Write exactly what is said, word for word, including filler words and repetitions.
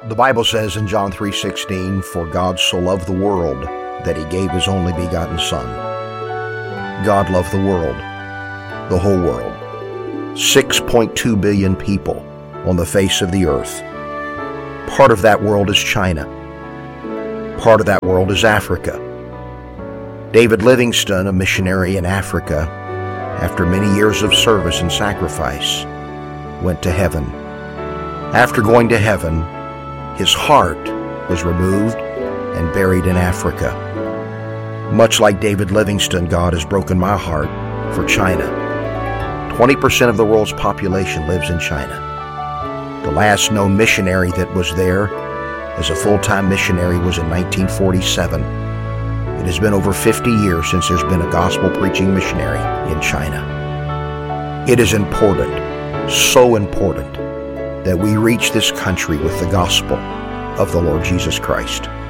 The Bible says in John three sixteen, "For God so loved the world that he gave his only begotten Son." God loved the world, the whole world. six point two billion people on the face of the earth. Part of that world is China. Part of that world is Africa. David Livingstone, a missionary in Africa, after many years of service and sacrifice, went to heaven. After going to heaven, his heart was removed and buried in Africa. Much like David Livingstone, God has broken my heart for China. twenty percent of the world's population lives in China. The last known missionary that was there as a full-time missionary was in nineteen forty-seven. It has been over fifty years since there's been a gospel-preaching missionary in China. It is important, so important, that we reach this country with the gospel of the Lord Jesus Christ.